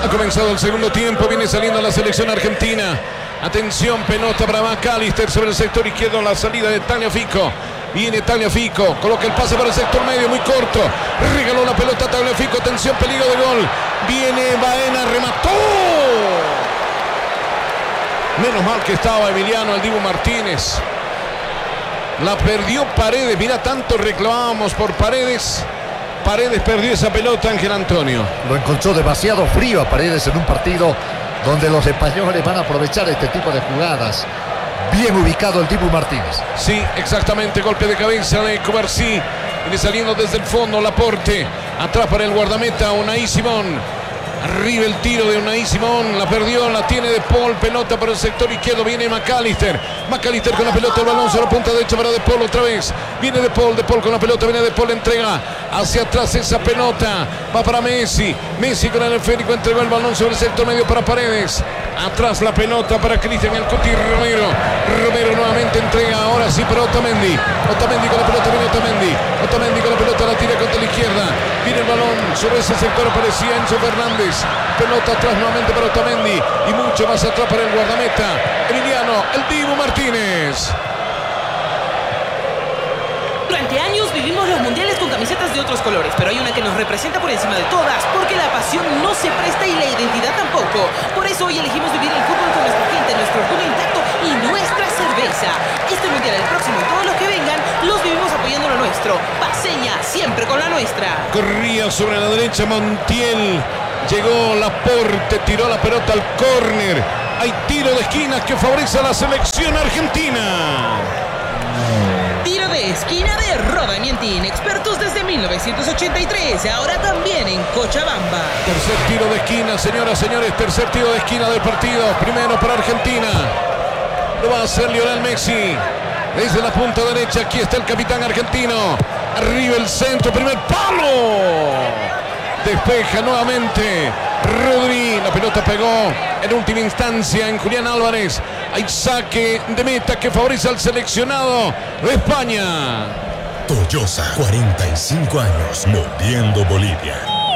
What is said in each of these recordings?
Ha comenzado el segundo tiempo, viene saliendo la selección argentina. Atención, pelota para McAllister sobre el sector izquierdo, la salida de Tagliafico. Viene Tagliafico, coloca el pase para el sector medio, muy corto. Regaló la pelota a Tagliafico, atención, peligro de gol. Viene Baena, remató. Menos mal que estaba Emiliano, el Dibu Martínez. La perdió Paredes, mira, tanto reclamábamos por Paredes. Paredes perdió esa pelota, Ángel Antonio. Lo encontró demasiado frío a Paredes en un partido donde los españoles van a aprovechar este tipo de jugadas. Bien ubicado el Dibu Martínez. Sí, exactamente, golpe de cabeza de Cubarsí. Viene saliendo desde el fondo Laporte. Atrás para el guardameta, Unai Simón. Arriba el tiro de Unai Simón, la perdió, la tiene De Paul, pelota para el sector izquierdo, viene McAllister. McAllister con la pelota, el balón sobre la punta derecha para De Paul otra vez. Viene De Paul con la pelota, viene De Paul, entrega hacia atrás esa pelota. Va para Messi, Messi con el esférico, entregó el balón sobre el sector medio para Paredes. Atrás la pelota para Cristian El Cuti Romero. Romero nuevamente entrega, ahora sí para Otamendi. Otamendi con la pelota, viene Otamendi. Otamendi con la pelota, la tira contra la izquierda. Viene el balón sobre ese sector, aparecía Enzo Fernández. Pelota atrás nuevamente para Otamendi. Y mucho más atrás para el guardameta Emiliano, el Dibu Martínez. Durante años vivimos los mundiales con camisetas de otros colores, pero hay una que nos representa por encima de todas, porque la pasión no se presta y la identidad tampoco. Por eso hoy elegimos vivir el fútbol con nuestra gente, nuestro orgullo intacto y nuestra cerveza. Este mundial, el próximo y todos los que vengan, los vivimos apoyando lo nuestro. Paseña, siempre con la nuestra. Corría sobre la derecha Montiel. Llegó Laporte, tiró la pelota al córner. Hay tiro de esquina que favorece a la selección argentina. Tiro de esquina de Roda Mientín, expertos desde 1983, ahora también en Cochabamba. Tercer tiro de esquina, señoras, señores, tercer tiro de esquina del partido. Primero para Argentina. Lo va a hacer Lionel Messi. Desde la punta derecha, aquí está el capitán argentino. Arriba el centro, primer palo. Despeja nuevamente Rodri, la pelota pegó en última instancia en Julián Álvarez. Hay saque de meta que favorece al seleccionado de España. Toyosa, 45 años moviendo Bolivia.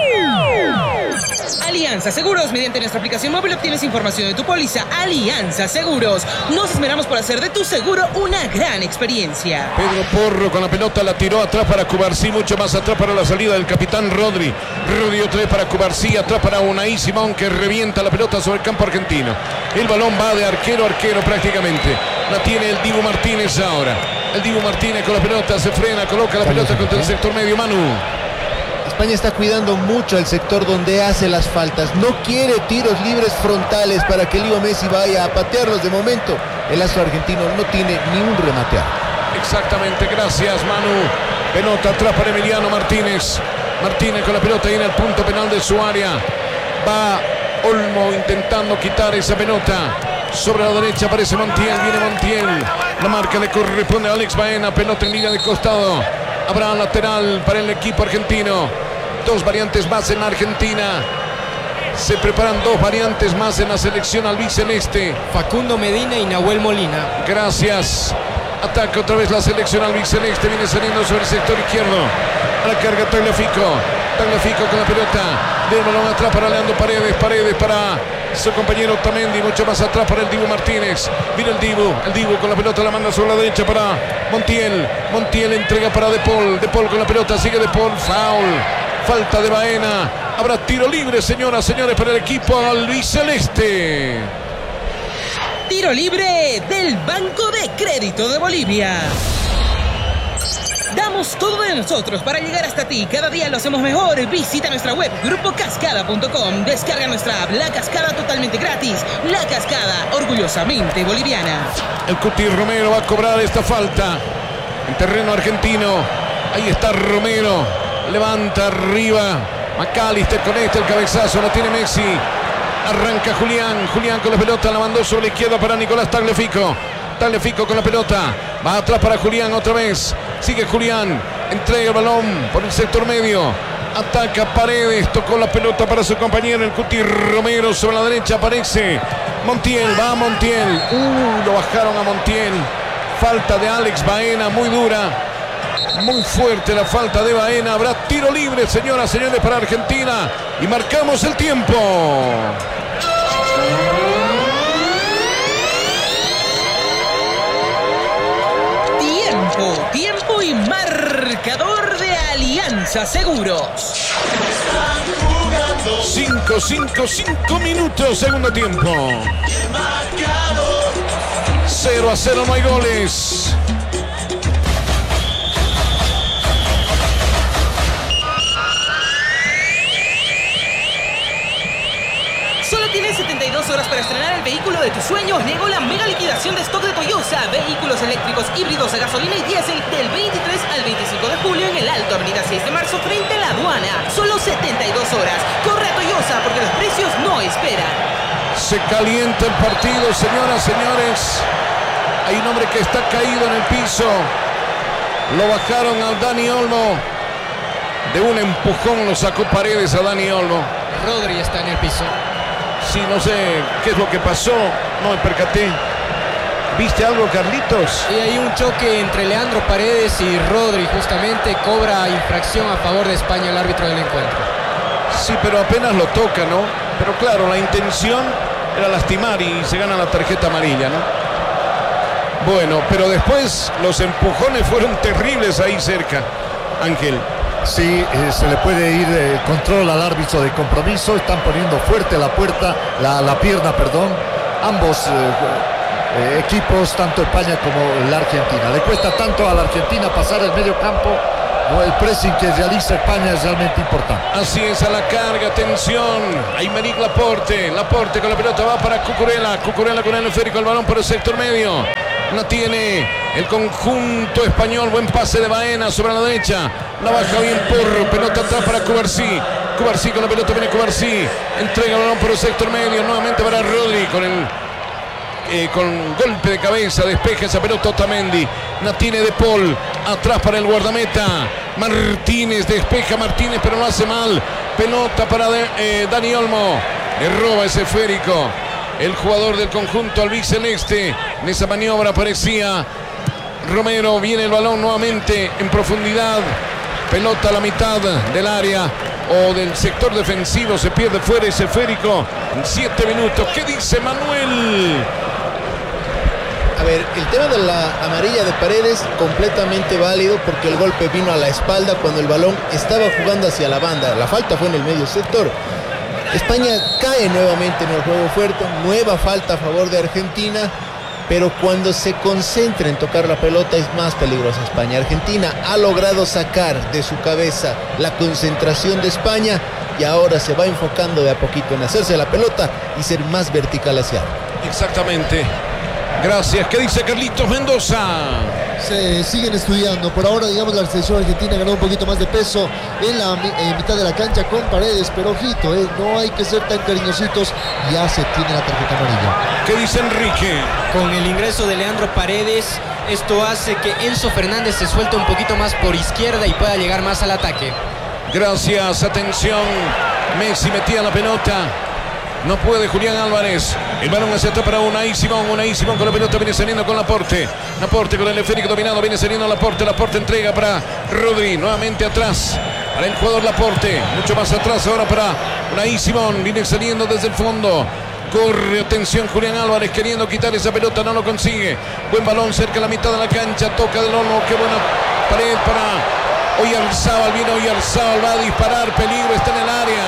Alianza Seguros, mediante nuestra aplicación móvil obtienes información de tu póliza. Alianza Seguros, nos esmeramos por hacer de tu seguro una gran experiencia. Pedro Porro con la pelota, la tiró atrás para Cubarsí, mucho más atrás para la salida del capitán Rodri. Rodri otra vez para Cubarsí, atrás para Unai Simón, que revienta la pelota sobre el campo argentino. El balón va de arquero a arquero prácticamente. La tiene el Dibu Martínez ahora. El Dibu Martínez con la pelota, se frena, coloca la pelota contra el sector medio. Manu. España está cuidando mucho el sector donde hace las faltas. No quiere tiros libres frontales para que Leo Messi vaya a patearlos. De momento, el astro argentino no tiene ni un remate. Exactamente, gracias Manu. Pelota atrás para Emiliano Martínez. Martínez con la pelota ahí en el punto penal de su área. Va Olmo intentando quitar esa pelota. Sobre la derecha aparece Montiel, viene Montiel. La marca le corresponde a Alex Baena. Pelota en línea de costado. Habrá lateral para el equipo argentino. Dos variantes más en Argentina. Se preparan dos variantes más en la selección albiceleste. Facundo Medina y Nahuel Molina. Gracias. Ataca otra vez la selección albiceleste. Viene saliendo sobre el sector izquierdo. A la carga Tagliafico. Tagliafico con la pelota. Del balón atrás para Leandro Paredes. Paredes para su compañero Otamendi. Mucho más atrás para el Dibu Martínez. Viene el Dibu con la pelota. La manda sobre la derecha para Montiel. Montiel entrega para De Paul. De Paul con la pelota. Sigue De Paul. Foul. Falta de Baena. Habrá tiro libre, señoras, señores, para el equipo albiceleste. Tiro libre del Banco de Crédito de Bolivia. Damos todo de nosotros para llegar hasta ti. Cada día lo hacemos mejor. Visita nuestra web grupocascada.com. Descarga nuestra app La Cascada totalmente gratis. La Cascada, orgullosamente boliviana. El Cuti Romero va a cobrar esta falta en terreno argentino. Ahí está Romero. Levanta arriba. McAllister con el cabezazo. La tiene Messi. Arranca Julián. Julián con la pelota. La mandó sobre la izquierda para Nicolás Tagliafico. Tagliafico con la pelota. Va atrás para Julián otra vez. Sigue Julián. Entrega el balón por el sector medio. Ataca Paredes. Tocó la pelota para su compañero, el Cuti Romero. Sobre la derecha aparece Montiel. Va Montiel. Lo bajaron a Montiel. Falta de Alex Baena. Muy dura. Muy fuerte la falta de Baena. Habrá tiro libre, señoras, señores, para Argentina. Y marcamos el tiempo. Tiempo y marcador de Alianza Seguros. 5 minutos, segundo tiempo. 0-0, no hay goles. Solo tienes 72 horas para estrenar el vehículo de tus sueños. Llegó la mega liquidación de stock de Toyosa. Vehículos eléctricos, híbridos a gasolina y diésel del 23 al 25 de julio en el Alto, avenida 6 de marzo, frente a la aduana. Solo 72 horas. Corre a Toyosa porque los precios no esperan. Se calienta el partido, señoras, señores. Hay un hombre que está caído en el piso. Lo bajaron al Dani Olmo. De un empujón lo sacó Paredes a Dani Olmo. Rodri está en el piso. Sí, no sé qué es lo que pasó. No me percaté. ¿Viste algo, Carlitos? Y hay un choque entre Leandro Paredes y Rodri. Justamente cobra infracción a favor de España el árbitro del encuentro. Sí, pero apenas lo toca, ¿no? Pero claro, la intención era lastimar y se gana la tarjeta amarilla, ¿no? Bueno, pero después los empujones fueron terribles ahí cerca, Ángel. Sí, se le puede ir control al árbitro de compromiso. Están poniendo fuerte la pierna, perdón. Ambos equipos, tanto España como la Argentina. Le cuesta tanto a la Argentina pasar el medio campo. El pressing que realiza España es realmente importante. Así es, a la carga, atención. Aymeric Laporte con la pelota va para Cucurella con el esférico, el balón por el sector medio. La tiene el conjunto español, buen pase de Baena sobre la derecha. La baja bien Porro, pelota atrás para Cubarsí con la pelota, viene Cubarsí. Entrega el balón por el sector medio, nuevamente para Rodri con golpe de cabeza, despeja esa pelota Otamendi. La tiene De Paul, atrás para el guardameta Martínez, despeja Martínez pero lo hace mal. Pelota para Dani Olmo, le roba ese esférico el jugador del conjunto albiceleste. En esa maniobra aparecía Romero, viene el balón nuevamente en profundidad, pelota a la mitad del área o del sector defensivo, se pierde fuera ese esférico en 7 minutos. ¿Qué dice Manuel? A ver, el tema de la amarilla de Paredes completamente válido porque el golpe vino a la espalda cuando el balón estaba jugando hacia la banda. La falta fue en el medio sector. España cae nuevamente en el juego fuerte, nueva falta a favor de Argentina, pero cuando se concentra en tocar la pelota es más peligrosa España. Argentina ha logrado sacar de su cabeza la concentración de España y ahora se va enfocando de a poquito en hacerse la pelota y ser más vertical hacia arriba. Exactamente. Gracias. ¿Qué dice Carlitos Mendoza? Se siguen estudiando. Por ahora, digamos, la selección argentina ganó un poquito más de peso en la mitad de la cancha con Paredes, pero ojito, no hay que ser tan cariñositos. Ya se tiene la tarjeta amarilla. ¿Qué dice Enrique? Con el ingreso de Leandro Paredes, esto hace que Enzo Fernández se suelte un poquito más por izquierda y pueda llegar más al ataque. Gracias, atención. Messi metía la pelota. No puede Julián Álvarez. El balón hacia atrás para Unai Simón con la pelota, viene saliendo con Laporte con el esférico dominado, viene saliendo Laporte entrega para Rodri, nuevamente atrás para el jugador Laporte, mucho más atrás ahora para Unai Simón, viene saliendo desde el fondo. Corre, atención, Julián Álvarez queriendo quitar esa pelota, no lo consigue. Buen balón cerca de la mitad de la cancha, toca del Olmo, qué buena pared para Oyarzábal, viene Oyarzábal, va a disparar, peligro, está en el área.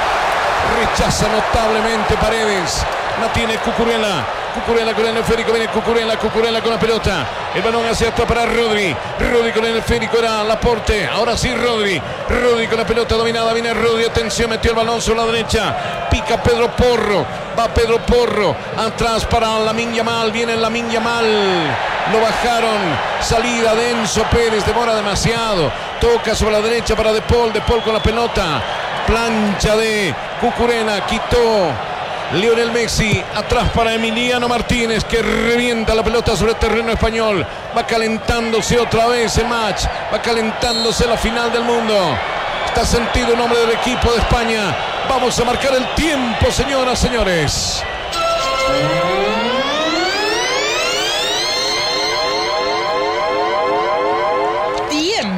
Rechaza notablemente Paredes. La tiene Cucurella con el esférico, viene Cucurella con la pelota. El balón hacia atrás para Rodri con el esférico, era Laporte. Ahora sí Rodri con la pelota dominada, viene Rodri, atención, metió el balón sobre la derecha. Pica Pedro Porro, va Pedro Porro. Atrás para Lamine Yamal, viene Lamine Yamal. Lo bajaron, salida de Enzo Pérez, demora demasiado. Toca sobre la derecha para De Paul con la pelota. Plancha de Cucurella, quitó Lionel Messi, atrás para Emiliano Martínez que revienta la pelota sobre el terreno español. Va calentándose otra vez el match, va calentándose la final del mundo. Está sentido en nombre del equipo de España. Vamos a marcar el tiempo, señoras, señores.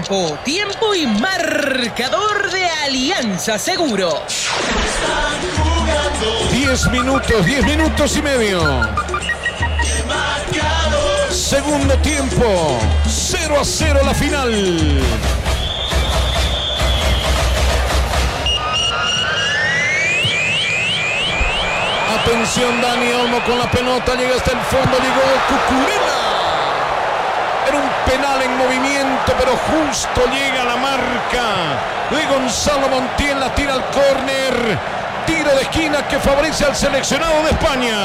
tiempo. Tiempo y marcador de Alianza Seguro. 10 minutos y medio. Segundo tiempo, 0-0 la final. Atención, Dani Olmo con la pelota, llega hasta el fondo, llegó Cucurella. Era un penal en movimiento, pero justo llega a la marca de Gonzalo Montiel, la tira al córner. Tiro de esquina que favorece al seleccionado de España.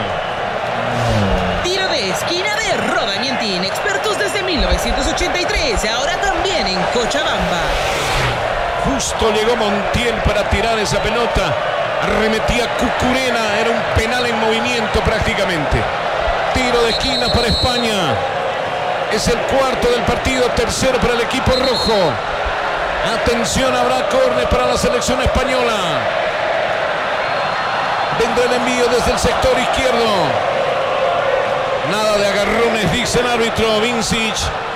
Tiro de esquina de Rodañentín, expertos desde 1983, ahora también en Cochabamba. Justo llegó Montiel para tirar esa pelota. Arremetía Cucurella, era un penal en movimiento prácticamente. Tiro de esquina para España. Es el cuarto del partido, tercero para el equipo rojo. Atención, habrá córner para la selección española. Vendrá el envío desde el sector izquierdo. Nada de agarrones, dice el árbitro Vincic.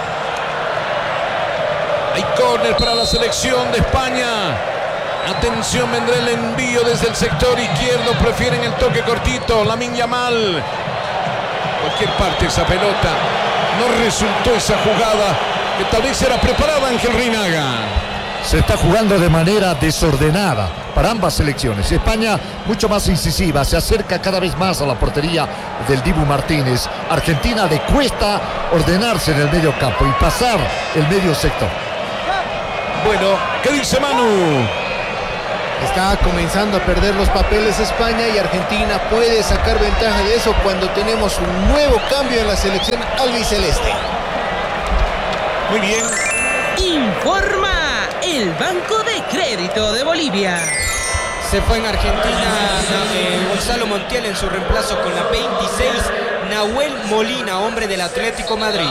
Hay córner para la selección de España. Atención, vendrá el envío desde el sector izquierdo. Prefieren el toque cortito. Lamine Yamal. Cualquier parte esa pelota. No resultó esa jugada que tal vez era preparada, Ángel Reinaga. Se está jugando de manera desordenada para ambas selecciones. España mucho más incisiva, se acerca cada vez más a la portería del Dibu Martínez. Argentina le cuesta ordenarse en el medio campo y pasar el medio sector. Bueno, ¿qué dice Manu? Está comenzando a perder los papeles España y Argentina puede sacar ventaja de eso cuando tenemos un nuevo cambio en la selección albiceleste. Muy bien. Informa el Banco de Crédito de Bolivia. Se fue en Argentina Gonzalo Montiel en su reemplazo con la 26, Nahuel Molina, hombre del Atlético Madrid.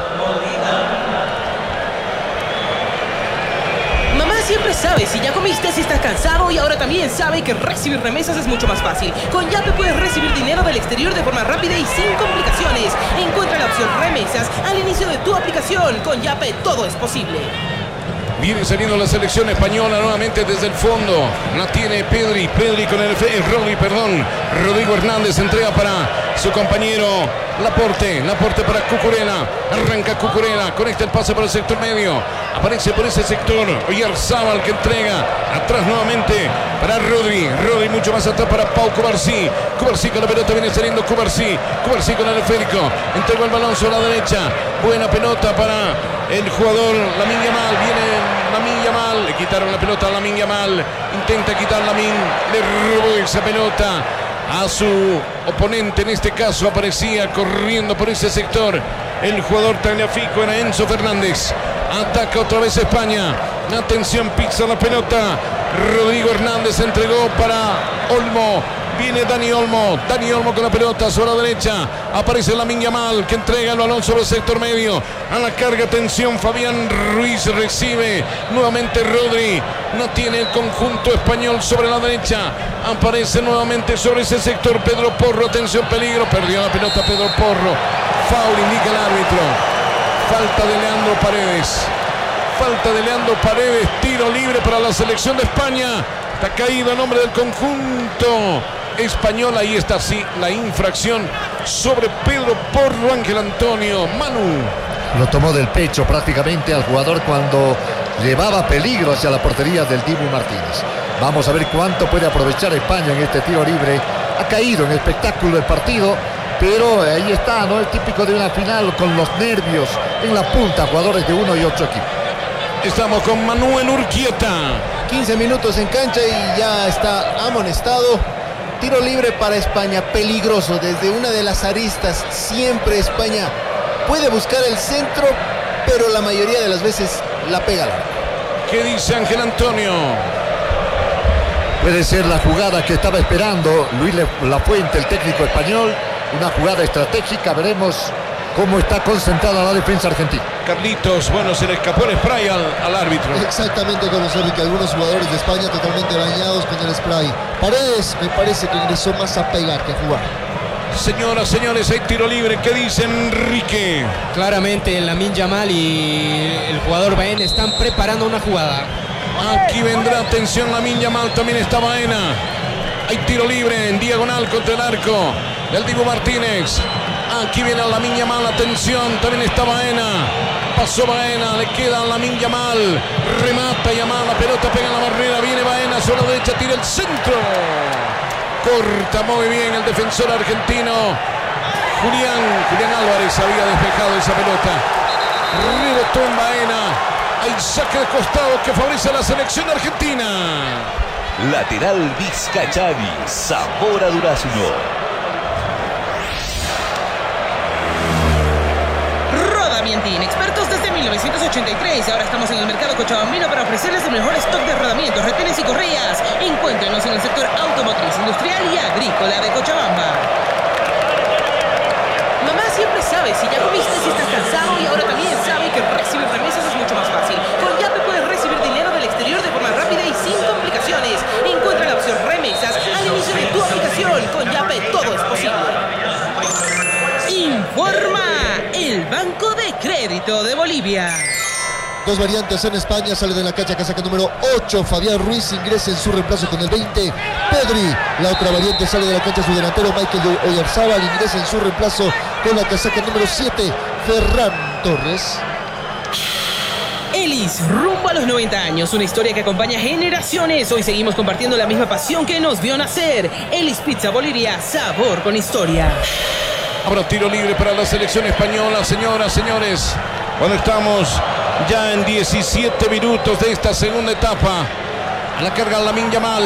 Mamá siempre sabe si ya comiste, si estás cansado, y ahora también sabe que recibir remesas es mucho más fácil. Con Yape puedes recibir dinero del exterior de forma rápida y sin complicaciones. Encuentra la opción remesas al inicio de tu aplicación. Con Yape todo es posible. Viene saliendo la selección española nuevamente desde el fondo. La tiene Pedri con el Rodrigo Hernández entrega para su compañero Laporte para Cucurella. Arranca Cucurella, conecta el pase para el sector medio. Aparece por ese sector Oyarzábal que entrega atrás nuevamente para Rodri mucho más atrás para Pau Cubarsí con la pelota, viene saliendo Cubarsí con el esférico, entregó el balón sobre la derecha, buena pelota para el jugador Lamine Yamal. Viene Lamine Yamal, le quitaron la pelota a Lamine Yamal, intenta quitar Lamine, le robó esa pelota a su oponente. En este caso aparecía corriendo por ese sector el jugador tagliafico, era Enzo Fernández. Ataca otra vez España. Atención, pisa la pelota. Rodrigo Hernández entregó para Olmo. Viene Dani Olmo con la pelota sobre la derecha. Aparece Lamine Yamal que entrega el balón sobre el sector medio. A la carga, atención, Fabián Ruiz recibe. Nuevamente Rodri. No tiene el conjunto español sobre la derecha. Aparece nuevamente sobre ese sector Pedro Porro. Atención, peligro. Perdió la pelota Pedro Porro. Foul indica el árbitro. Falta de Leandro Paredes. Tiro libre para la selección de España. Está caído a nombre del conjunto español. Ahí está, sí, la infracción sobre Pedro Porro. Ángel Antonio, Manu. Lo tomó del pecho prácticamente al jugador cuando llevaba peligro hacia la portería del Dibu Martínez. Vamos a ver cuánto puede aprovechar España en este tiro libre. Ha caído en el espectáculo del partido, pero ahí está, ¿no? El típico de una final con los nervios en la punta, jugadores de 1 y 8 equipos. Estamos con Manuel Urquieta. 15 minutos en cancha y ya está amonestado. Tiro libre para España, peligroso desde una de las aristas. Siempre España puede buscar el centro, pero la mayoría de las veces la pega al arco. ¿Qué dice Ángel Antonio? Puede ser la jugada que estaba esperando Luis Lafuente, el técnico español. Una jugada estratégica, veremos cómo está concentrada la defensa argentina. Carlitos, bueno, se le escapó el spray al árbitro. Exactamente, conocer que algunos jugadores de España totalmente bañados con el spray. Paredes me parece que ingresó más a pegar que a jugar. Señoras, señores, hay tiro libre. ¿Qué dice Enrique? Claramente Lamine Yamal y el jugador Baena están preparando una jugada. Aquí vendrá, atención, Lamine Yamal, también está Baena. Hay tiro libre en diagonal contra el arco del Dibu Martínez. Aquí viene Lamine Yamal, atención, también está Baena. Pasó Baena, le queda a Lamine Yamal. Remata Yamal, la pelota pega en la barrera. Viene Baena, sobre la derecha, tira el centro. Corta muy bien el defensor argentino. Julián Álvarez había despejado esa pelota. Rebotó en Baena. Hay saque de costado que favorece a la selección argentina. Lateral Vizcachavi, sabor a durazno. Rodamientín, expertos desde 1983. Ahora estamos en el mercado cochabambino para ofrecerles el mejor stock de rodamientos, retenes y correas. Encuéntrenos en el sector automotriz, industrial y agrícola de Cochabamba. Mamá siempre sabe si ya comiste, si estás cansado, y ahora también sabe que recibir remesas es mucho más fácil. Con Yape puedes recibir dinero del exterior de forma rápida y sin complicaciones. Encuentra la opción remesas al inicio de tu aplicación. Con Yape todo es posible. Informa el Banco de Crédito de Bolivia. Dos variantes en España, sale de la cancha casaca número 8, Fabián Ruiz ingresa en su reemplazo con el 20, Pedri. La otra variante sale de la cancha su delantero Michael Oyarzábal, ingresa en su reemplazo con la casaca número 7, Ferran Torres. Elis, rumbo a los 90 años, una historia que acompaña generaciones. Hoy seguimos compartiendo la misma pasión que nos vio nacer. Elis Pizza Bolivia, sabor con historia. Ahora tiro libre para la selección española, señoras, señores. Cuando estamos ya en 17 minutos de esta segunda etapa. A la carga Lamine Yamal.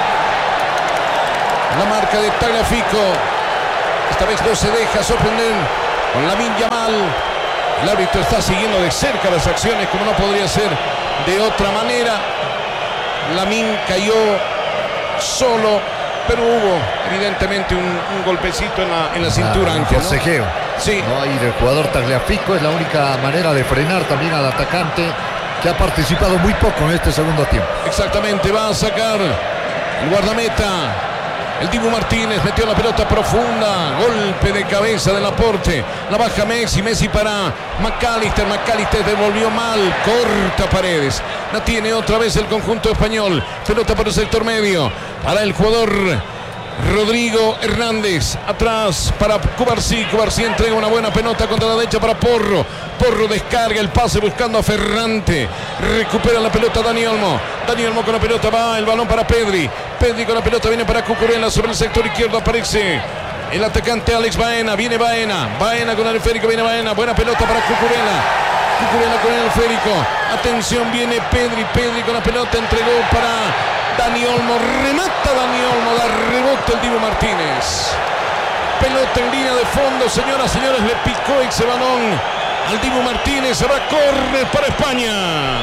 La marca de Tagliafico. Esta vez no se deja sorprender con Lamine Yamal. El árbitro está siguiendo de cerca las acciones como no podría ser de otra manera. Lamine cayó solo, pero hubo evidentemente un golpecito en la cintura. Un forcejeo. Sí. No, y del jugador Tagliafico es la única manera de frenar también al atacante, que ha participado muy poco en este segundo tiempo. Exactamente, va a sacar el guardameta. El Dibu Martínez metió la pelota profunda. Golpe de cabeza del Laporte. La baja Messi para McAllister. McAllister devolvió mal. Corta Paredes. La tiene otra vez el conjunto español. Pelota por el sector medio. Para el jugador Rodrigo Hernández. Atrás para Cubarsí. Cubarsí entrega una buena pelota contra la derecha para Porro. Porro descarga el pase buscando a Ferrante. Recupera la pelota Dani Olmo. Dani Olmo con la pelota, va el balón para Pedri. Pedri con la pelota viene para Cucurella. Sobre el sector izquierdo aparece el atacante Alex Baena. Viene Baena. Baena con el esférico. Viene Baena. Buena pelota para Cucurella. Cucurella con el esférico. Atención, viene Pedri. Pedri con la pelota. Entregó para Dani Olmo. Remata Dani Olmo. Da rebote el Dibu Martínez. Pelota en línea de fondo. Señoras, señores, le picó ese balón al Dibu Martínez. Habrá córner para España.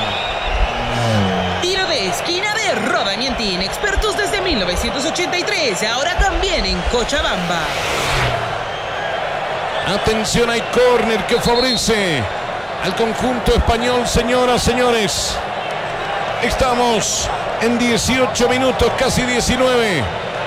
Tiro de esquina de Rodamientín, expertos desde 1983, ahora también en Cochabamba. Atención, hay córner que favorece al conjunto español, señoras, señores. Estamos en 18 minutos, casi 19.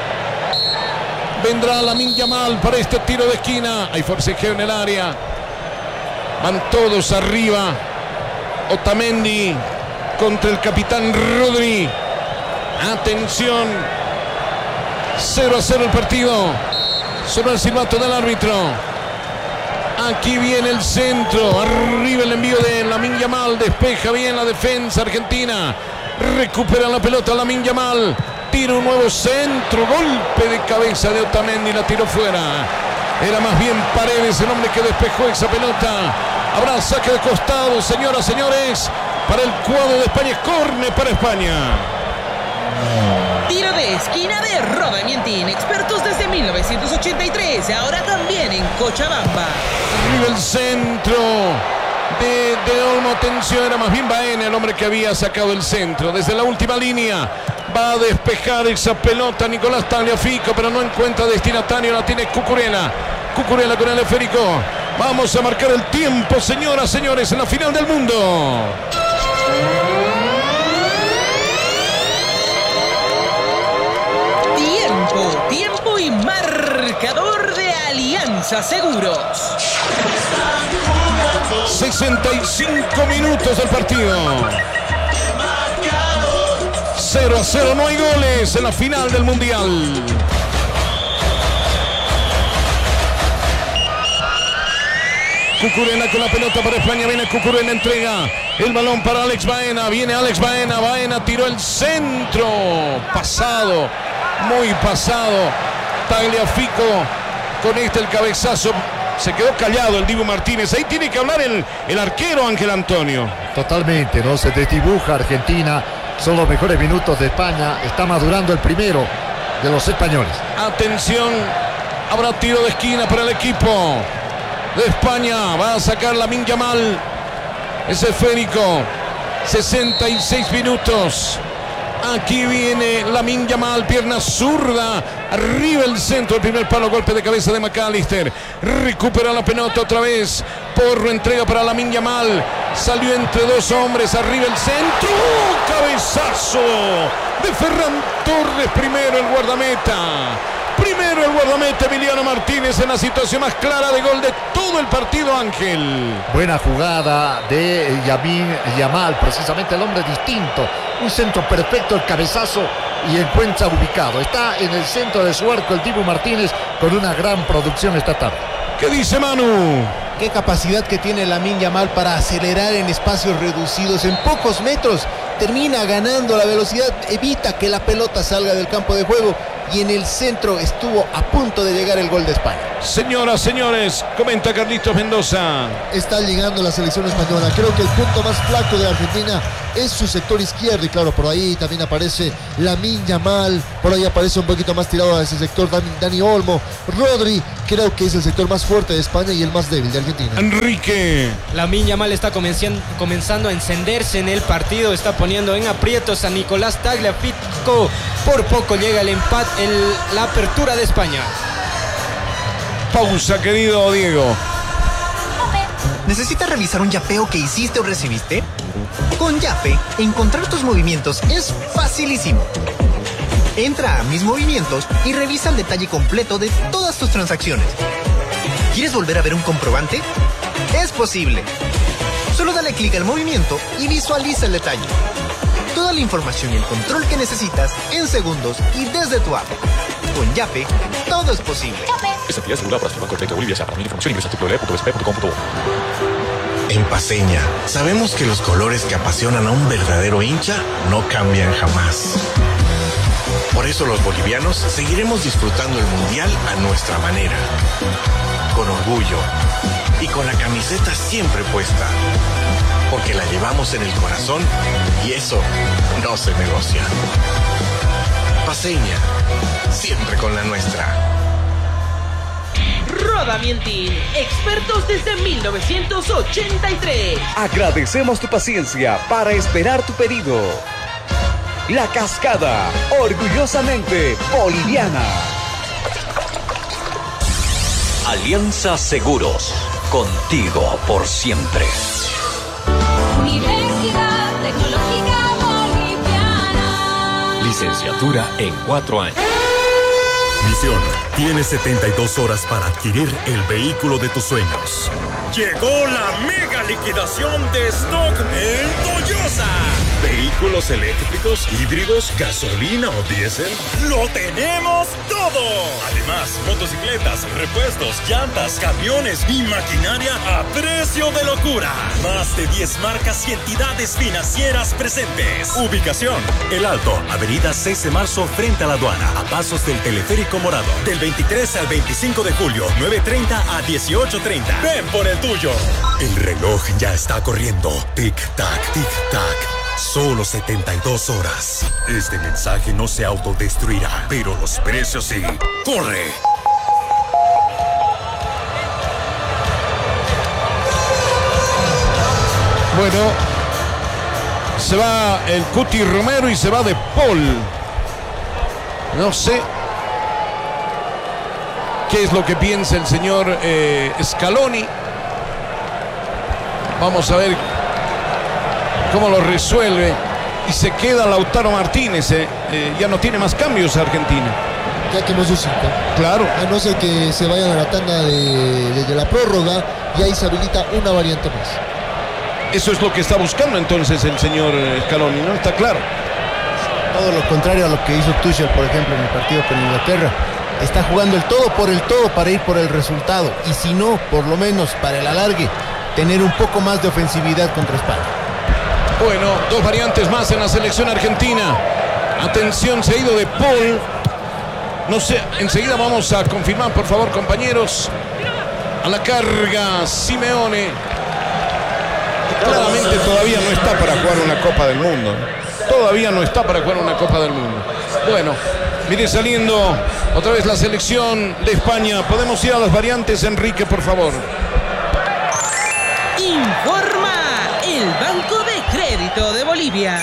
Vendrá Lamine Yamal para este tiro de esquina. Hay forcejeo en el área. Van todos arriba. Otamendi contra el capitán Rodri. Atención. 0-0 el partido. Sobre el silbato del árbitro. Aquí viene el centro. Arriba el envío de Lamine Yamal. Despeja bien la defensa argentina. Recupera la pelota Lamine Yamal. Tira un nuevo centro. Golpe de cabeza de Otamendi. La tiró fuera. Era más bien Paredes el hombre que despejó esa pelota. Habrá saque de costado, señoras, señores. Para el cuadro de España. Córner para España. Tiro de esquina de Rodamientín, expertos desde 1983, ahora también en Cochabamba. Arriba el centro de Olmo. Atención, era más bien Baena el hombre que había sacado el centro. Desde la última línea va a despejar esa pelota Nicolás Tagliafico, pero no encuentra destinatario. La tiene Cucurella. Cucurella con el esférico. Vamos a marcar el tiempo, señoras, señores, en la final del mundo. Tiempo y marcador de Alianza Seguros. 65 minutos del partido. 0-0, no hay goles en la final del Mundial. Cucurella con la pelota para España, viene Cucurella, entrega el balón para Alex Baena, viene Alex Baena, Baena tiró el centro, pasado, muy pasado, Tagliafico conecta el cabezazo, se quedó callado el Dibu Martínez, ahí tiene que hablar el arquero Ángel Antonio. Totalmente, ¿no? Se desdibuja Argentina, son los mejores minutos de España, está madurando el primero de los españoles. Atención, habrá tiro de esquina para el equipo de España, va a sacar Lamine Yamal, es esférico, 66 minutos, aquí viene Lamine Yamal, pierna zurda, arriba el centro, el primer palo, golpe de cabeza de McAllister, recupera la pelota otra vez, Porro entrega para Lamine Yamal, salió entre dos hombres, arriba el centro, cabezazo de Ferran Torres, primero el guardameta. Primero el guardameta Emiliano Martínez en la situación más clara de gol de todo el partido, Ángel. Buena jugada de Lamine Yamal, precisamente el hombre distinto. Un centro perfecto, el cabezazo y encuentra ubicado. Está en el centro de su arco el Dibu Martínez con una gran producción esta tarde. ¿Qué dice Manu? Qué capacidad que tiene Lamine Yamal para acelerar en espacios reducidos, en pocos metros. Termina ganando la velocidad, evita que la pelota salga del campo de juego y en el centro estuvo a punto de llegar el gol de España. Señoras, señores, comenta Carlitos Mendoza. Está llegando la selección española. Creo que el punto más flaco de Argentina es su sector izquierdo y claro, por ahí también aparece Lamine Yamal, por ahí aparece un poquito más tirado a ese sector Dani Olmo, Rodri. Creo que es el sector más fuerte de España y el más débil de Argentina. Enrique. Lamine Yamal está comenzando a encenderse en el partido, está poniendo en aprietos a Nicolás Tagliafico. Por poco llega el empate, la apertura de España. Pausa, querido Diego. ¿Necesitas revisar un yapeo que hiciste o recibiste? Con Yape, encontrar tus movimientos es facilísimo. Entra a Mis Movimientos y revisa el detalle completo de todas tus transacciones. ¿Quieres volver a ver un comprobante? Es posible. Solo dale clic al movimiento y visualiza el detalle. Toda la información y el control que necesitas en segundos y desde tu app. Con Yape, todo es posible. Esta actividad es segura para Banco de Bolivia. Para mayor información ingresa a www.bsp.com.bo. En Paceña, sabemos que los colores que apasionan a un verdadero hincha no cambian jamás. Por eso los bolivianos seguiremos disfrutando el Mundial a nuestra manera. Con orgullo y con la camiseta siempre puesta. Porque la llevamos en el corazón y eso no se negocia. Paceña, siempre con la nuestra. Rodamientin, expertos desde 1983. Agradecemos tu paciencia para esperar tu pedido. La Cascada, orgullosamente boliviana. Alianza Seguros, contigo por siempre. Universidad Tecnológica Boliviana. Licenciatura en 4 años. Misión: tienes 72 horas para adquirir el vehículo de tus sueños. Llegó la mega liquidación de stock en Toyosa. ¿Vehículos eléctricos, híbridos, gasolina o diésel? ¡Lo tenemos todo! Además, motocicletas, repuestos, llantas, camiones y maquinaria a precio de locura. Más de 10 marcas y entidades financieras presentes. Ubicación: El Alto, avenida 6 de marzo frente a la aduana, a pasos del teleférico morado. Del 23 al 25 de julio, 9:30 a 18:30. Ven por el tuyo. El reloj ya está corriendo. Tic-tac, tic-tac. Solo 72 horas. Este mensaje no se autodestruirá, pero los precios sí. ¡Corre! Bueno, se va el Cuti Romero y se va De Paul. No sé qué es lo que piensa el señor Scaloni. Vamos a ver cómo lo resuelve. Y se queda Lautaro Martínez. Ya no tiene más cambios Argentina. Ya quemó sus 5. Claro. A no ser que se vayan a la tanda de la prórroga y ahí se habilita una variante más. Eso es lo que está buscando entonces el señor Scaloni, ¿no? Está claro. Todo lo contrario a lo que hizo Tuchel, por ejemplo, en el partido con Inglaterra. Está jugando el todo para ir por el resultado. Y si no, por lo menos para el alargue, tener un poco más de ofensividad contra España. Bueno, 2 variantes más en la selección argentina. Atención, se ha ido de Paul. No sé, enseguida vamos a confirmar, por favor, compañeros. A la carga, Simeone. Claramente todavía no está para jugar una Copa del Mundo. Todavía no está para jugar una Copa del Mundo. Bueno, viene saliendo otra vez la selección de España. ¿Podemos ir a las variantes, Enrique, por favor? Informa el Banco de Crédito de Bolivia.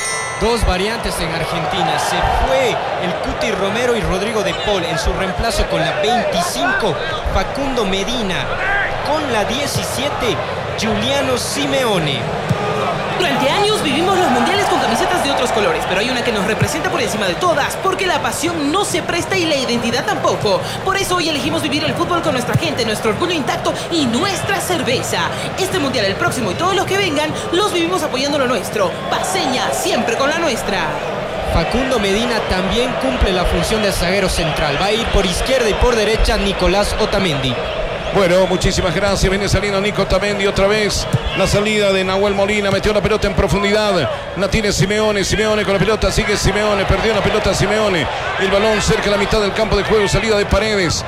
2 variantes en Argentina. Se fue el Cuti Romero y Rodrigo de Paul. En su reemplazo con la 25, Facundo Medina. Con la 17, Giuliano Simeone. Durante años vivimos los mundiales con camisetas de otros colores, pero hay una que nos representa por encima de todas, porque la pasión no se presta y la identidad tampoco. Por eso hoy elegimos vivir el fútbol con nuestra gente, nuestro orgullo intacto y nuestra cerveza. Este mundial, el próximo y todos los que vengan, los vivimos apoyando lo nuestro. Paceña, siempre con la nuestra. Facundo Medina también cumple la función de zaguero central. Va a ir por izquierda y por derecha Nicolás Otamendi. Bueno, muchísimas gracias. Viene saliendo Nico Otamendi otra vez. La salida de Nahuel Molina. Metió la pelota en profundidad. La tiene Simeone. Simeone con la pelota. Sigue Simeone. Perdió la pelota Simeone. El balón cerca de la mitad del campo de juego. Salida de Paredes.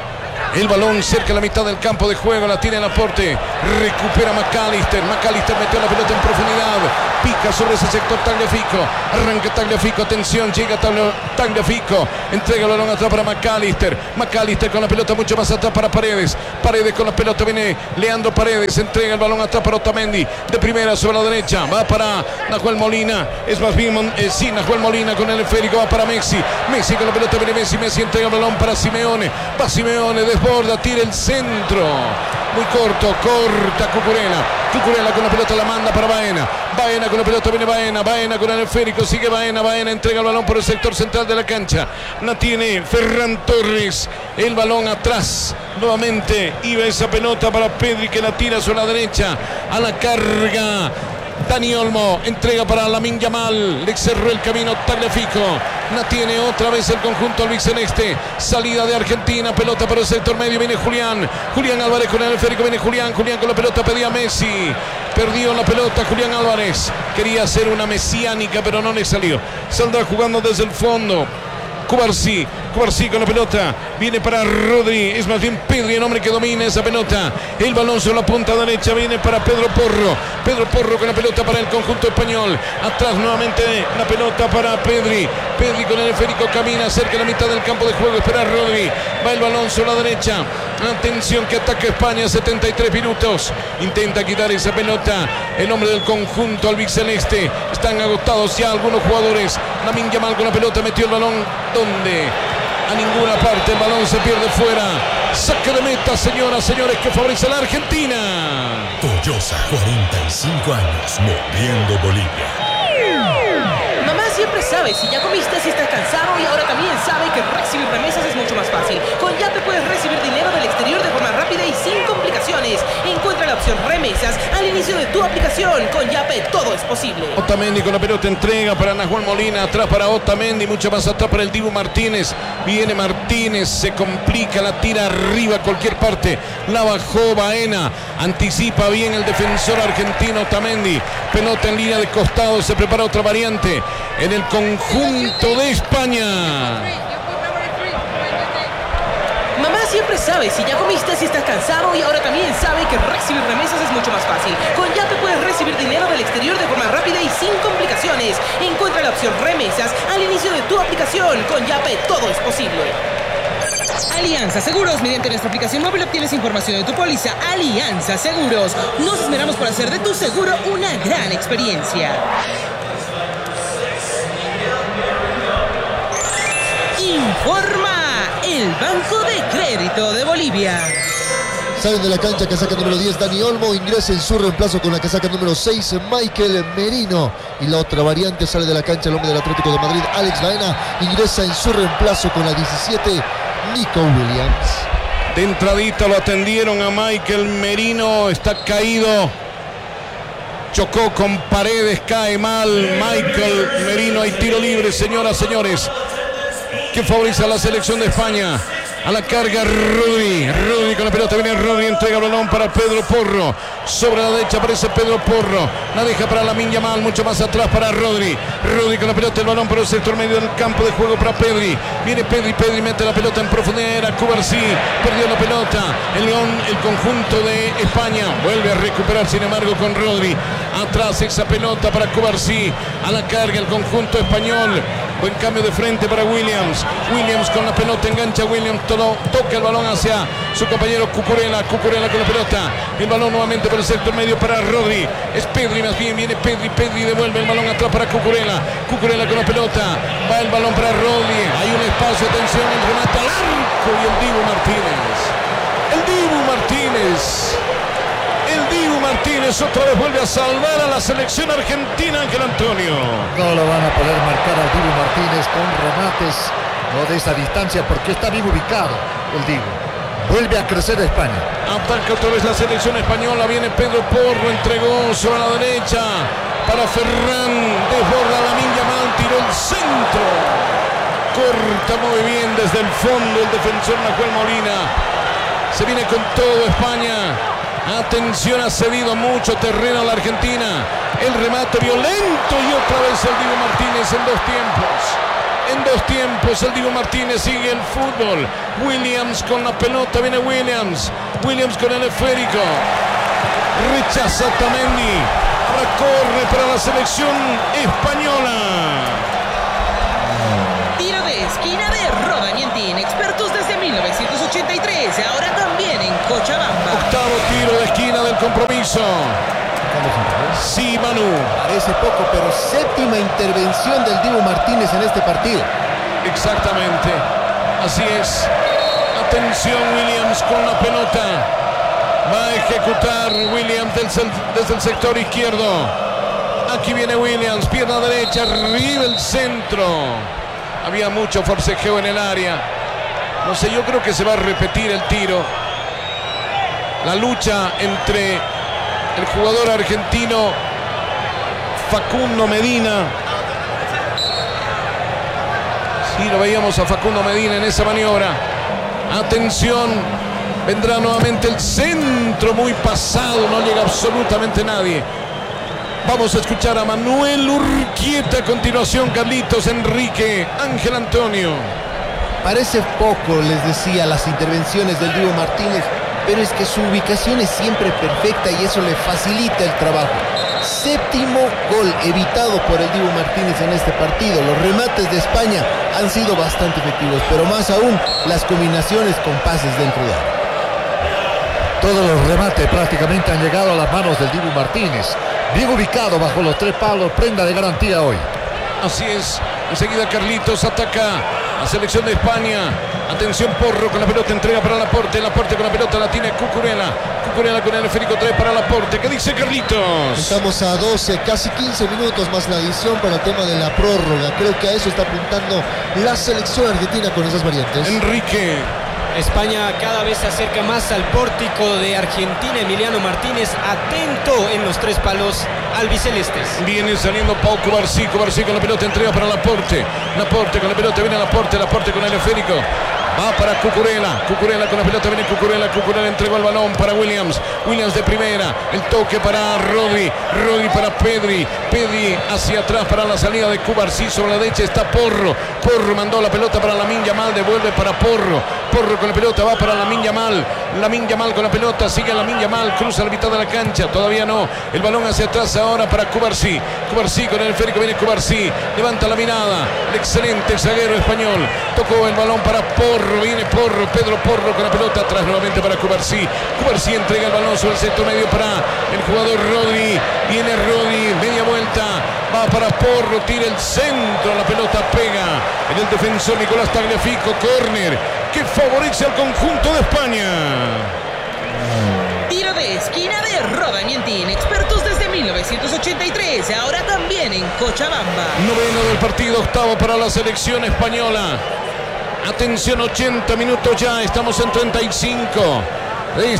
El balón cerca de la mitad del campo de juego. La tiene en aporte. Recupera McAllister. McAllister metió la pelota en profundidad. Pica sobre ese sector Tagliafico. Arranca Tagliafico. Atención. Llega Tagliafico. Entrega el balón atrás para McAllister. McAllister con la pelota mucho más atrás para Paredes. Paredes con la pelota. Viene Leandro Paredes. Entrega el balón atrás para Otamendi. De primera sobre la derecha. Va para Nahuel Molina. Es más bien Nahuel Molina con el esférico. Va para Messi. Messi con la pelota. Viene Messi. Messi entrega el balón para Simeone. Va Simeone. Desborda. Tira el centro. Muy corto. Corta Cucurella. Cucurella con la pelota la manda para Baena. Baena con la pelota, viene Baena. Baena con el esférico, sigue Baena. Baena entrega el balón por el sector central de la cancha. La tiene Ferran Torres. El balón atrás. Nuevamente iba esa pelota para Pedri que la tira sobre la derecha. A la carga. Dani Olmo entrega para Lamine Yamal. Le cerró el camino Tagliafico. La tiene otra vez el conjunto albiceleste. Salida de Argentina. Pelota para el sector medio. Viene Julián. Julián Álvarez con el esférico. Viene Julián. Julián con la pelota. Pedía Messi. Perdió la pelota Julián Álvarez. Quería hacer una mesiánica, pero no le salió. Saldrá jugando desde el fondo. Cubarsí con la pelota, viene para Rodri, es más bien Pedri el hombre que domina esa pelota, el balón sobre la punta derecha, viene para Pedro Porro con la pelota para el conjunto español, atrás nuevamente la pelota para Pedri con el esférico camina cerca de la mitad del campo de juego, espera Rodri, va el balón sobre la derecha, atención que ataca España, 73 minutos, intenta quitar esa pelota, el hombre del conjunto albiceleste, están agotados ya algunos jugadores, Lamine Yamal con la pelota, metió el balón, ¿dónde? A ninguna parte, el balón se pierde fuera. Saque de meta, señoras, señores, que favorece a la Argentina. Toyosa, 45 años, moviendo Bolivia. Mamá siempre sabe si ya comiste, si estás cansado y ahora también sabe que recibir remesas es mucho más fácil. Con Yape puedes recibir dinero del exterior de forma rápida y sin complicaciones. Encuentra la opción remesas al inicio de tu aplicación. Con Yape todo es posible. Otamendi con la pelota, entrega para Nahuel Molina, atrás para Otamendi, mucho más atrás para el Dibu Martínez. Viene Martínez, se complica, la tira arriba a cualquier parte. La bajó Baena, anticipa bien el defensor argentino Otamendi. Pelota en línea de costado, se prepara otra variante en el conjunto de España. Mamá siempre sabe si ya comiste, si estás cansado y ahora también sabe que recibir remesas es mucho más fácil. Con Yape puedes recibir dinero del exterior de forma rápida y sin complicaciones. Encuentra la opción remesas al inicio de tu aplicación. Con Yape todo es posible. Alianza Seguros, mediante nuestra aplicación móvil obtienes información de tu póliza. Alianza Seguros, nos esmeramos por hacer de tu seguro una gran experiencia. Informa el Banco de Crédito de Bolivia. Salen de la cancha casaca número 10 Dani Olmo, ingresa en su reemplazo con la casaca número 6 Michael Merino. Y la otra variante, sale de la cancha el hombre del Atlético de Madrid, Alex Baena, ingresa en su reemplazo con la 17 Nico Williams. De entradita lo atendieron a Michael Merino, está caído. Chocó con Paredes, cae mal Michael Merino. Hay tiro libre, señoras, señores, que favorece a la selección de España. A la carga Rodri con la pelota, viene Rodri, entrega el balón para Pedro Porro. Sobre la derecha aparece Pedro Porro, la deja para Lamine Yamal, mucho más atrás para Rodri con la pelota, el balón por el sector medio del campo de juego para Pedri. Viene Pedri mete la pelota en profundidad, era Cubarsí, perdió la pelota. El León, el conjunto de España vuelve a recuperar, sin embargo, con Rodri. Atrás esa pelota para Cubarsí, a la carga el conjunto español. Buen cambio de frente para Williams con la pelota, engancha Williams, toca el balón hacia su compañero Cucurella con la pelota, el balón nuevamente por el sector medio para Rodri, es Pedri más bien, viene Pedri devuelve el balón atrás para Cucurella con la pelota, va el balón para Rodri, hay un espacio, atención, el remate al arco y el Dibu Martínez otra vez vuelve a salvar a la selección argentina, Ángel Antonio. No lo van a poder marcar al Dibu Martínez con remates, no de esa distancia, porque está bien ubicado el Dibu. Vuelve a crecer España. Ataca otra vez la selección española, viene Pedro Porro, entregó sobre la derecha para Ferran, desborda Lamine Yamal, tiró el centro. Corta muy bien desde el fondo el defensor Nahuel Molina. Se viene con todo España. Atención, ha cedido mucho terreno a la Argentina. El remate violento y otra vez el Dibu Martínez en dos tiempos el Dibu Martínez sigue el fútbol. Williams con la pelota, viene Williams con el esférico. Rechaza Tamendi. Ahora corre para la selección española. Tiro de esquina de Rodanientín, expertos desde 1983, ahora también en Cochabamba. Octavo tiro de esquina del compromiso. Sí, Manu. Parece poco, pero séptima intervención del Dibu Martínez en este partido. Exactamente, así es. Atención, Williams con la pelota. Va a ejecutar Williams desde el sector izquierdo. Aquí viene Williams, pierna derecha, arriba el centro. Había mucho forcejeo en el área. No sé, yo creo que se va a repetir el tiro. La lucha entre el jugador argentino Facundo Medina. Sí, lo veíamos a Facundo Medina en esa maniobra. Atención, vendrá nuevamente el centro muy pasado, no llega absolutamente nadie. Vamos a escuchar a Manuel Urquieta a continuación, Carlitos, Enrique, Ángel Antonio. Parece poco, les decía, las intervenciones del Dibu Martínez, pero es que su ubicación es siempre perfecta y eso le facilita el trabajo. Séptimo gol evitado por el Dibu Martínez en este partido. Los remates de España han sido bastante efectivos, pero más aún las combinaciones con pases dentro de área. Todos los remates prácticamente han llegado a las manos del Dibu Martínez. Bien ubicado bajo los tres palos, prenda de garantía hoy. Así es, enseguida Carlitos ataca a selección de España. Atención, Porro con la pelota, entrega para Laporte con la pelota la tiene Cucurella con el esférico, trae para Laporte. ¿Qué dice Carlitos? Estamos a 12, casi 15 minutos más la adición para el tema de la prórroga. Creo que a eso está apuntando la selección argentina con esas variantes. Enrique. España cada vez se acerca más al pórtico de Argentina. Emiliano Martínez atento en los tres palos albicelestes. Viene saliendo Pau Cubarsí con la pelota, entrega para Laporte con la pelota, viene Laporte con el esférico. Va para Cucurella con la pelota, viene Cucurella entregó el balón para Williams de primera, el toque para Rodri para Pedri hacia atrás para la salida de Cubarsí, sobre la derecha está Porro mandó la pelota para Lamine Yamal, devuelve para Porro con la pelota, va para Lamine Yamal con la pelota, sigue Lamine Yamal, cruza la mitad de la cancha, todavía no, el balón hacia atrás ahora para Cubarsí con el esférico, viene Cubarsí, levanta la mirada, el excelente zaguero español, tocó el balón para Porro, viene Pedro Porro con la pelota, atrás nuevamente para Cubarsí entrega el balón sobre el centro medio para el jugador Rodri, viene Rodri, media vuelta, va para Porro, tira el centro, la pelota pega en el defensor Nicolás Tagliafico, córner que favorece al conjunto de España. Martín, expertos desde 1983, ahora también en Cochabamba. Noveno del partido, octavo para la selección española. Atención, 80 minutos ya, estamos en 35 de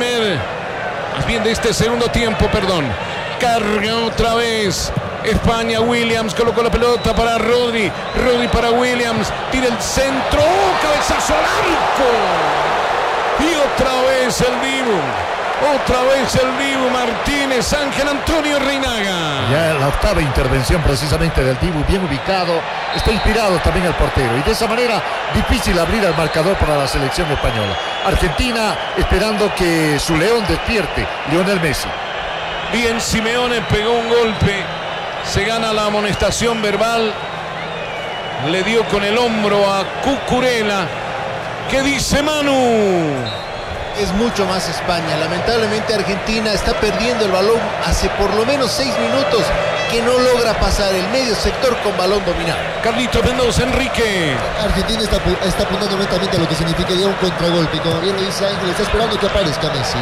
este segundo tiempo, perdón. Carga otra vez España. Williams colocó la pelota para Rodri. Rodri para Williams. Tira el centro. ¡Oh, cabezazo al arco! Y otra vez el Dibu. Otra vez el Dibu Martínez. Ángel Antonio Reinaga. Ya la octava intervención precisamente del Dibu, bien ubicado. Está inspirado también el portero. Y de esa manera difícil abrir el marcador para la selección española. Argentina esperando que su león despierte. Lionel Messi. Bien, Simeone pegó un golpe. Se gana la amonestación verbal. Le dio con el hombro a Cucurella. ¿Qué dice Manu? Es mucho más España. Lamentablemente Argentina está perdiendo el balón hace por lo menos 6 minutos que no logra pasar el medio sector con balón dominado. Carlitos Mendoza, Enrique. Argentina está apuntando lentamente a lo que significaría un contragolpe. Como bien lo dice Ángel, está esperando que aparezca Messi.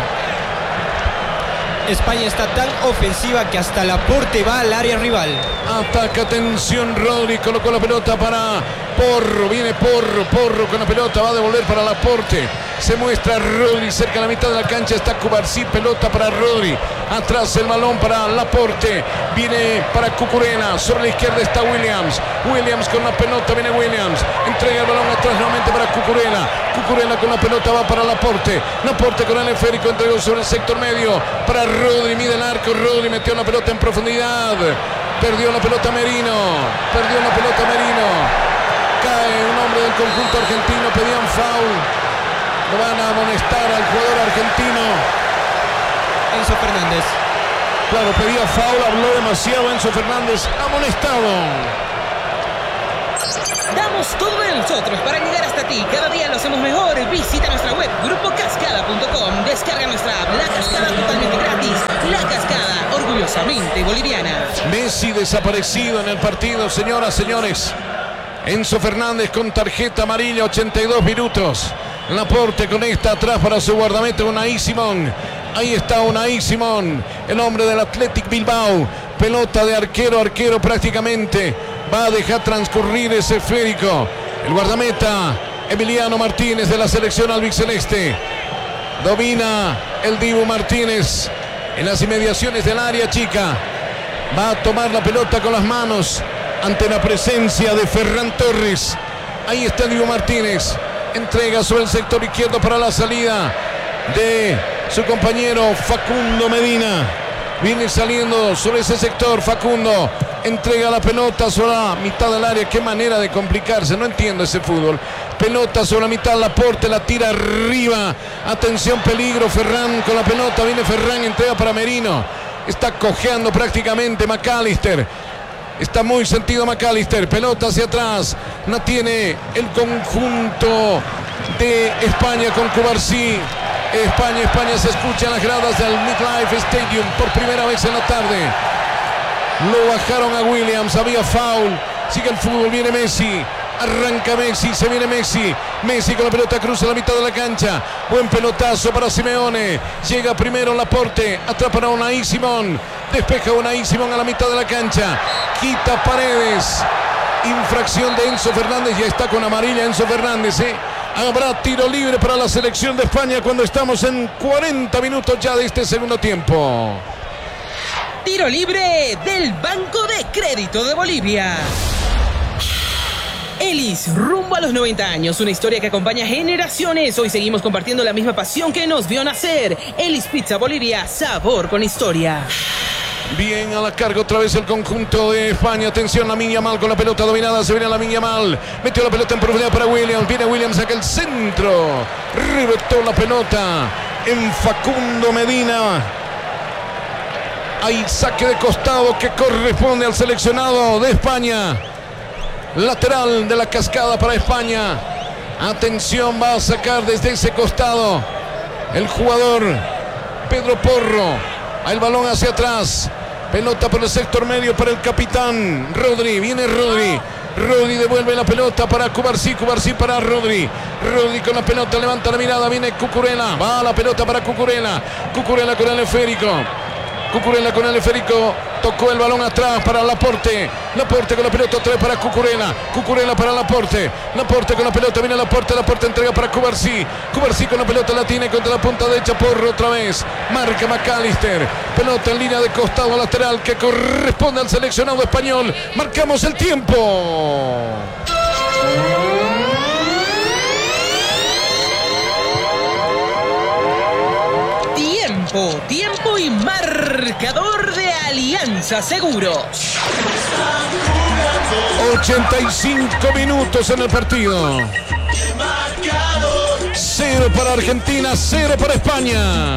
España está tan ofensiva que hasta Laporte va al área rival. Ataca, atención, Rodri colocó la pelota para Porro. Viene Porro con la pelota, va a devolver para Laporte. Se muestra Rodri cerca de la mitad de la cancha. Está Cubarsí, pelota para Rodri. Atrás el balón para Laporte. Viene para Cucurella. Sobre la izquierda está Williams. Williams con la pelota, viene Williams. Entrega el balón atrás nuevamente para Cucurella. Cucurella con la pelota va para Laporte. Laporte con el esférico, entregó sobre el sector medio para Rodri, mide el arco. Rodri metió la pelota en profundidad. Perdió la pelota Merino. Cae un hombre del conjunto argentino. Pedían foul. Lo van a amonestar al jugador argentino. Enzo Fernández. Claro, pedía foul, habló demasiado Enzo Fernández. Amonestado. Damos todo de nosotros para llegar hasta ti. Cada día lo hacemos mejor. Visita nuestra web, grupocascada.com. Descarga nuestra app, La Cascada, totalmente gratis. La Cascada, orgullosamente boliviana. Messi desaparecido en el partido, señoras, señores. Enzo Fernández con tarjeta amarilla, 82 minutos. Laporte conecta atrás para su guardameta Unai Simón. Ahí está Unai Simón, el hombre del Athletic Bilbao. Pelota de arquero prácticamente. Va a dejar transcurrir ese esférico. El guardameta Emiliano Martínez de la selección albiceleste. Domina el Dibu Martínez en las inmediaciones del área chica. Va a tomar la pelota con las manos ante la presencia de Ferran Torres. Ahí está Dibu Martínez. Entrega sobre el sector izquierdo para la salida de su compañero Facundo Medina. Viene saliendo sobre ese sector Facundo. Entrega la pelota sobre la mitad del área. Qué manera de complicarse. No entiendo ese fútbol. Pelota sobre la mitad. Laporte la tira arriba. Atención, peligro. Ferran con la pelota. Viene Ferran. Entrega para Merino. Está cojeando prácticamente McAllister. Está muy sentido McAllister. Pelota hacia atrás. No tiene el conjunto de España con Cubarsí. España se escucha en las gradas del MetLife Stadium por primera vez en la tarde. Lo bajaron a Williams. Había foul. Sigue el fútbol. Viene Messi. Arranca Messi. Se viene Messi. Messi con la pelota cruza la mitad de la cancha. Buen pelotazo para Simeone. Llega primero Laporte. Atrapa a Unai Simón. Despeja Unai Simón a la mitad de la cancha. Quita Paredes. Infracción de Enzo Fernández. Ya está con amarilla Enzo Fernández. Habrá tiro libre para la selección de España cuando estamos en 40 minutos ya de este segundo tiempo. Tiro libre del Banco de Crédito de Bolivia. Elis, rumbo a los 90 años, una historia que acompaña generaciones. Hoy seguimos compartiendo la misma pasión que nos vio nacer. Elis Pizza Bolivia, sabor con historia. Bien, a la carga otra vez el conjunto de España. Atención, Lamine Yamal con la pelota dominada. Se viene Lamine Yamal. Metió la pelota en profundidad para Williams. Viene Williams, saca el centro. Reventó la pelota en Facundo Medina. Hay saque de costado que corresponde al seleccionado de España. Lateral de la Cascada para España. Atención, va a sacar desde ese costado el jugador Pedro Porro. El balón hacia atrás. Pelota por el sector medio para el capitán Rodri. Viene Rodri. Rodri devuelve la pelota para Cubarsí. Cubarsí para Rodri. Rodri con la pelota, levanta la mirada. Viene Cucurella. Va la pelota para Cucurella. Cucurella con el esférico. Cucurella con el esférico. Tocó el balón atrás para Laporte. Laporte con la pelota otra vez para Cucurella. Cucurella para Laporte. Laporte con la pelota. Viene Laporte. Laporte entrega para Cubarsí. Cubarsí con la pelota la tiene contra la punta derecha. Porro otra vez. Marca McAllister. Pelota en línea de costado lateral que corresponde al seleccionado español. Marcamos el tiempo. Tiempo y marcador de Alianza Seguros. 85 minutos en el partido. 0 para Argentina, 0 para España.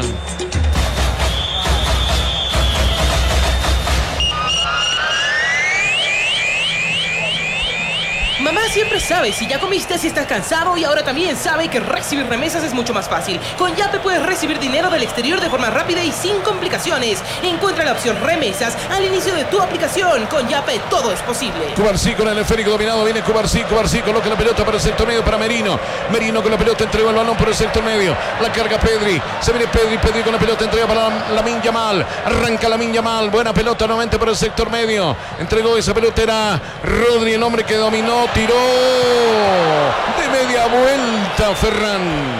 Mamá siempre sabe si ya comiste, si estás cansado y ahora también sabe que recibir remesas es mucho más fácil. Con Yape puedes recibir dinero del exterior de forma rápida y sin complicaciones. Encuentra la opción remesas al inicio de tu aplicación. Con Yape todo es posible. Cubarsí con el esférico dominado, viene Cubarsí coloca la pelota para el sector medio para Merino. Merino con la pelota entregó el balón por el sector medio. La carga Pedri, se viene Pedri con la pelota entrega para Lamine Yamal. Arranca Lamine Yamal, buena pelota nuevamente por el sector medio. Entregó esa pelota, era Rodri, el hombre que dominó. Tiró de media vuelta Ferran.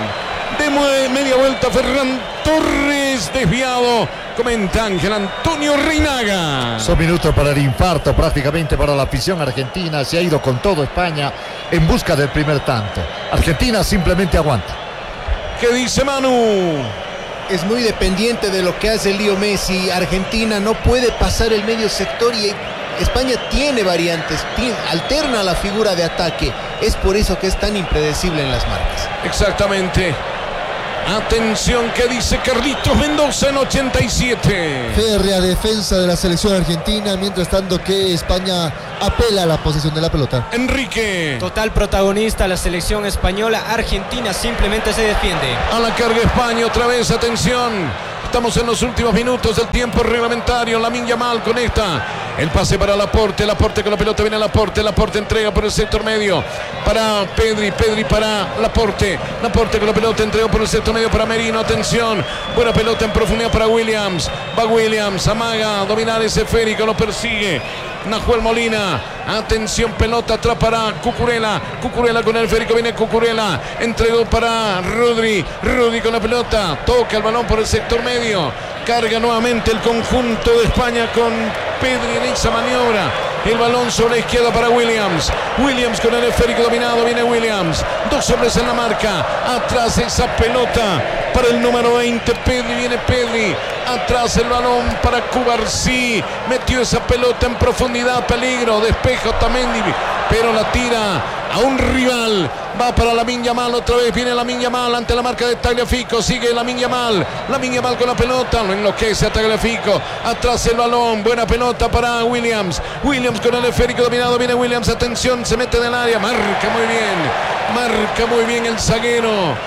De media vuelta Ferran Torres, desviado. Comenta Ángel Antonio Reinaga. Son minutos para el infarto prácticamente para la afición argentina. Se ha ido con todo España en busca del primer tanto. Argentina simplemente aguanta. ¿Qué dice Manu? Es muy dependiente de lo que hace Leo Messi. Argentina no puede pasar el medio sector y España tiene variantes, alterna la figura de ataque. Es por eso que es tan impredecible en las marcas. Exactamente. Atención, ¿qué dice Carlitos Mendoza en 87? Férrea defensa de la selección argentina, mientras tanto que España apela a la posesión de la pelota. Enrique. Total protagonista la selección española. Argentina simplemente se defiende. A la carga España otra vez, atención. Estamos en los últimos minutos del tiempo reglamentario. Lamine Yamal conecta. El pase para Laporte. Laporte con la pelota viene Laporte. Laporte entrega por el sector medio para Pedri. Pedri para Laporte. Laporte con la pelota entregó por el sector medio para Merino. Atención. Buena pelota en profundidad para Williams. Va Williams. Amaga. Dominar ese esférico. Lo persigue Nahuel Molina. Atención, pelota atrás para Cucurella. Cucurella con el esférico. Viene Cucurella. Entregó para Rodri. Rodri con la pelota. Toca el balón por el sector medio. Carga nuevamente el conjunto de España con Pedri en esa maniobra. El balón sobre la izquierda para Williams. Williams con el esférico dominado. Viene Williams. Dos hombres en la marca. Atrás esa pelota para el número 20. Pedri. Viene Pedri. Atrás el balón para Cubarsí. Metió esa pelota en profundidad. Peligro. Despeja Otamendi. Pero la tira a un rival. Va para Lamine Yamal otra vez. Viene Lamine Yamal ante la marca de Tagliafico. Sigue Lamine Yamal. Lamine Yamal con la pelota. Lo enloquece a Tagliafico. Atrás el balón. Buena pelota para Williams. Williams con el esférico dominado. Viene Williams. Atención. Se mete en el área. Marca muy bien. Marca muy bien el zaguero.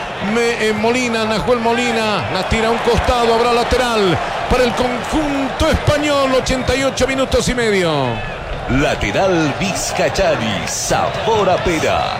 Molina. Nahuel Molina. La tira a un costado. Habrá lateral para el conjunto español. 88 minutos y medio. Lateral Vizcachari, sabor a pera.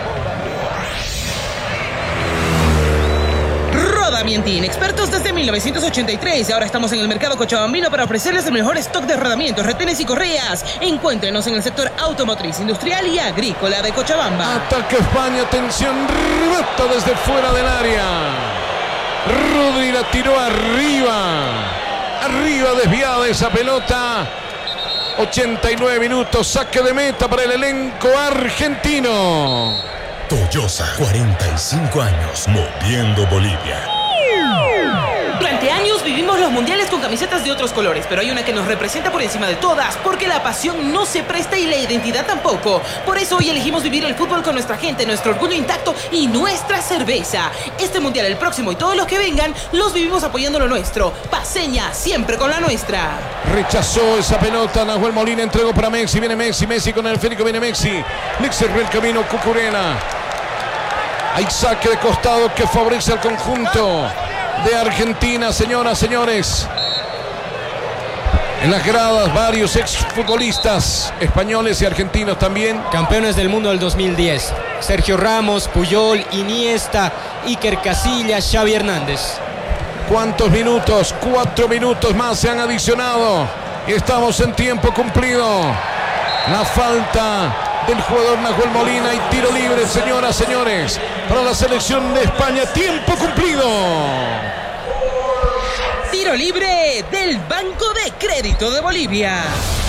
Rodamientín, expertos desde 1983. Ahora estamos en el mercado cochabambino para ofrecerles el mejor stock de rodamientos, retenes y correas. Encuéntrenos en el sector automotriz, industrial y agrícola de Cochabamba. Ataca España, atención, remata desde fuera del área. Rodri la tiró arriba. Arriba desviada esa pelota. 89 minutos, saque de meta para el elenco argentino. Toyosa, 45 años, moviendo Bolivia. Durante años vivimos los mundiales con camisetas de otros colores, pero hay una que nos representa por encima de todas, porque la pasión no se presta y la identidad tampoco. Por eso hoy elegimos vivir el fútbol con nuestra gente, nuestro orgullo intacto y nuestra cerveza. Este mundial, el próximo y todos los que vengan, los vivimos apoyando lo nuestro. Paceña, siempre con la nuestra. Rechazó esa pelota, Nahuel Molina entregó para Messi, viene Messi, Messi con el esférico, viene Messi. Le cerró el camino Cucurella. Hay saque de costado que favorece al conjunto de Argentina, señoras, señores. En las gradas varios exfutbolistas españoles y argentinos también. Campeones del mundo del 2010. Sergio Ramos, Puyol, Iniesta, Iker Casillas, Xavi Hernández. ¿Cuántos minutos? 4 minutos más se han adicionado. Y estamos en tiempo cumplido. La falta del jugador Nahuel Molina y tiro libre, señoras, señores, para la selección de España. Tiempo cumplido. Tiro libre del Banco de Crédito de Bolivia.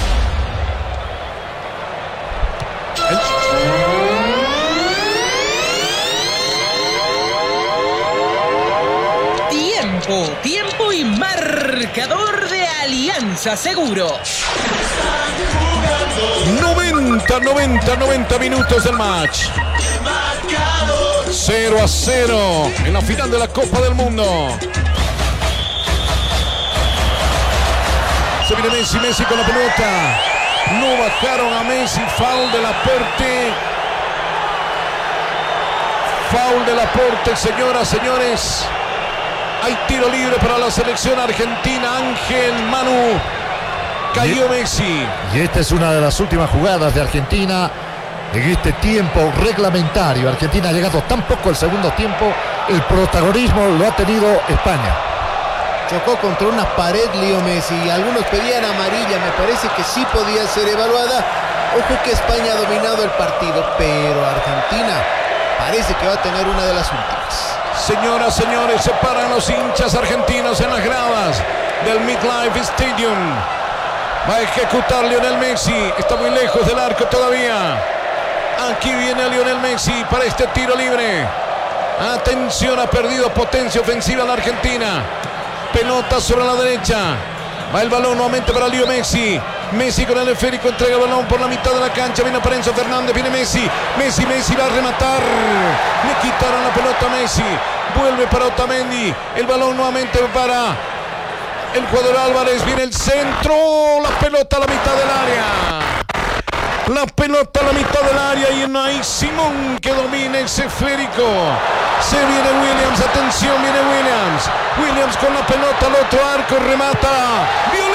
Tiempo y marcador de Alianza Seguro. 90 minutos del match. 0-0 en la final de la Copa del Mundo. Se viene Messi con la pelota. No bajaron a Messi. Foul de Laporte. Foul de Laporte, señoras, señores. Hay tiro libre para la selección argentina. Ángel Manu. Cayó Messi. Y esta es una de las últimas jugadas de Argentina en este tiempo reglamentario. Argentina ha llegado tan poco al segundo tiempo. El protagonismo lo ha tenido España. Chocó contra una pared Leo Messi. Algunos pedían amarilla. Me parece que sí podía ser evaluada. Ojo que España ha dominado el partido, pero Argentina parece que va a tener una de las últimas. Señoras, señores, se paran los hinchas argentinos en las gradas del MetLife Stadium. Va a ejecutar Lionel Messi. Está muy lejos del arco todavía. Aquí viene Lionel Messi para este tiro libre. Atención, ha perdido potencia ofensiva la Argentina. Pelota sobre la derecha. Va el balón nuevamente para Leo Messi. Messi con el esférico entrega el balón por la mitad de la cancha. Viene para Enzo Fernández. Viene Messi. Messi va a rematar. Le quitaron la pelota a Messi. Vuelve para Otamendi. El balón nuevamente para el jugador Álvarez. Viene el centro. La pelota a la mitad del área. La pelota a la mitad del área. Y Unai Simón que domina ese esférico. Se viene Williams. Atención, viene Williams. Williams con la pelota al otro arco. Remata. Violeta.